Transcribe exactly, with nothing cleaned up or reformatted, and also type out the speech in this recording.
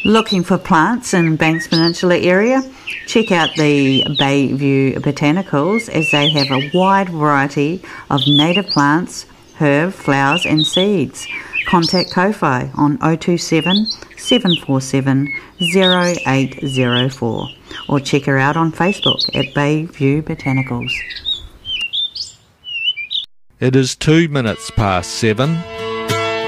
Looking for plants in Banks Peninsula area? Check out the Bayview Botanicals, as they have a wide variety of native plants, herb, flowers and seeds. Contact Ko-Fi on oh two seven, seven four seven, oh eight oh four or check her out on Facebook at Bayview Botanicals. It is two minutes past seven.